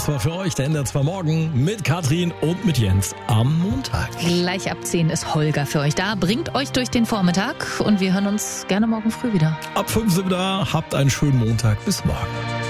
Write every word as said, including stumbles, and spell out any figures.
Das war für euch der N D R zwei Morgen mit Katrin und mit Jens am Montag. Gleich ab zehn ist Holger für euch da. Bringt euch durch den Vormittag und wir hören uns gerne morgen früh wieder. Ab fünf sind wir da. Habt einen schönen Montag. Bis morgen.